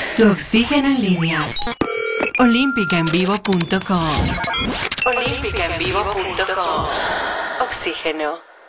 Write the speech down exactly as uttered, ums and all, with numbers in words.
Tu oxígeno en línea. olímpica en vivo punto com. olímpica en vivo punto com. Oxígeno.